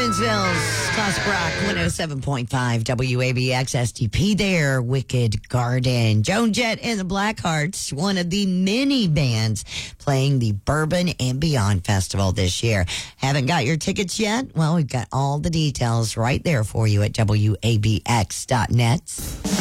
Evansville's Classic Rock 107.5 WABX STP there, Wicked Garden. Joan Jett and the Blackhearts, one of the many bands playing the Bourbon and Beyond Festival this year. Haven't got your tickets yet? Well, we've got all the details right there for you at WABX.net.